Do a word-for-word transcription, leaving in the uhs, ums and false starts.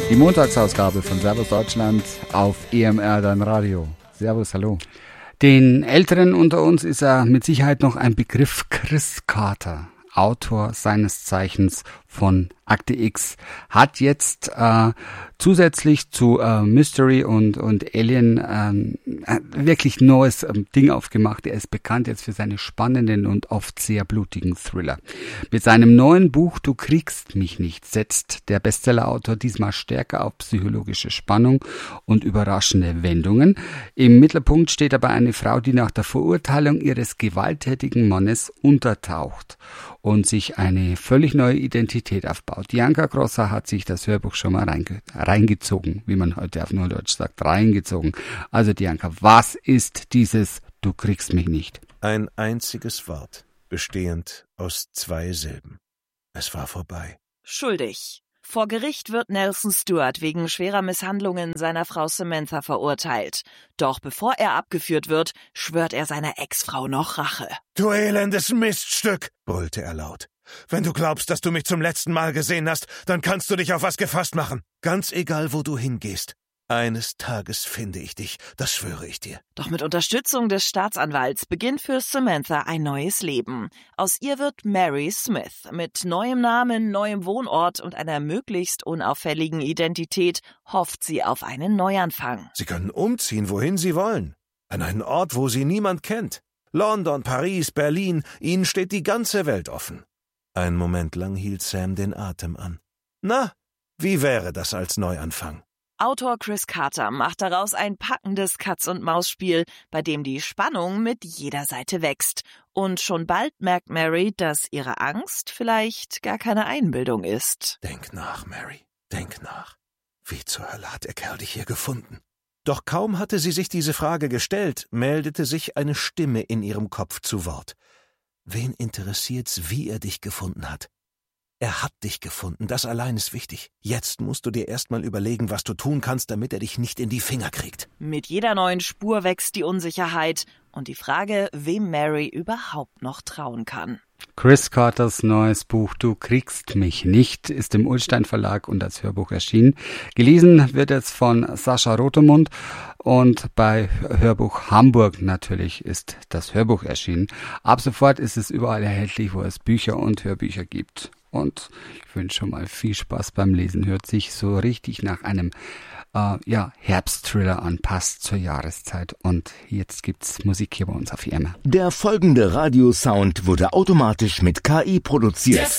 Die Montagsausgabe von Servus Deutschland auf E M R, dein Radio. Servus, hallo. Den Älteren unter uns ist er mit Sicherheit noch ein Begriff: Chris Carter, Autor seines Zeichens von Akte X, hat jetzt äh, zusätzlich zu äh, Mystery und, und Alien äh, wirklich neues äh, Ding aufgemacht. Er ist bekannt jetzt für seine spannenden und oft sehr blutigen Thriller. Mit seinem neuen Buch Du kriegst mich nicht setzt der Bestsellerautor diesmal stärker auf psychologische Spannung und überraschende Wendungen. Im Mittelpunkt steht aber eine Frau, die nach der Verurteilung ihres gewalttätigen Mannes untertaucht und sich eine völlig neue Identität aufbaut. Dianka Grosser hat sich das Hörbuch schon mal reinge- reingezogen, wie man heute auf Neudeutsch sagt, reingezogen. Also Dianka, was ist dieses Du kriegst mich nicht? Ein einziges Wort, bestehend aus zwei Silben. Es war vorbei. Schuldig. Vor Gericht wird Nelson Stewart wegen schwerer Misshandlungen seiner Frau Samantha verurteilt. Doch bevor er abgeführt wird, schwört er seiner Ex-Frau noch Rache. Du elendes Miststück, brüllte er laut. Wenn du glaubst, dass du mich zum letzten Mal gesehen hast, dann kannst du dich auf was gefasst machen. Ganz egal, wo du hingehst. Eines Tages finde ich dich, das schwöre ich dir. Doch mit Unterstützung des Staatsanwalts beginnt für Samantha ein neues Leben. Aus ihr wird Mary Smith. Mit neuem Namen, neuem Wohnort und einer möglichst unauffälligen Identität hofft sie auf einen Neuanfang. Sie können umziehen, wohin sie wollen. An einen Ort, wo sie niemand kennt. London, Paris, Berlin, ihnen steht die ganze Welt offen. Einen Moment lang hielt Sam den Atem an. Na, wie wäre das als Neuanfang? Autor Chris Carter macht daraus ein packendes Katz-und-Maus-Spiel, bei dem die Spannung mit jeder Seite wächst. Und schon bald merkt Mary, dass ihre Angst vielleicht gar keine Einbildung ist. Denk nach, Mary, denk nach. Wie zur Hölle hat der Kerl dich hier gefunden? Doch kaum hatte sie sich diese Frage gestellt, meldete sich eine Stimme in ihrem Kopf zu Wort. Wen interessiert's, wie er dich gefunden hat? Er hat dich gefunden, das allein ist wichtig. Jetzt musst du dir erstmal überlegen, was du tun kannst, damit er dich nicht in die Finger kriegt. Mit jeder neuen Spur wächst die Unsicherheit und die Frage, wem Mary überhaupt noch trauen kann. Chris Carters neues Buch Du kriegst mich nicht ist im Ullstein Verlag und als Hörbuch erschienen. Gelesen wird es von Sascha Rothemund und bei Hörbuch Hamburg natürlich ist das Hörbuch erschienen. Ab sofort ist es überall erhältlich, wo es Bücher und Hörbücher gibt. Und ich wünsche schon mal viel Spaß beim Lesen. Hört sich so richtig nach einem äh, ja, Herbstthriller an, passt zur Jahreszeit. Und jetzt gibt's Musik hier bei uns auf E M R. Der folgende Radiosound wurde automatisch mit K I produziert.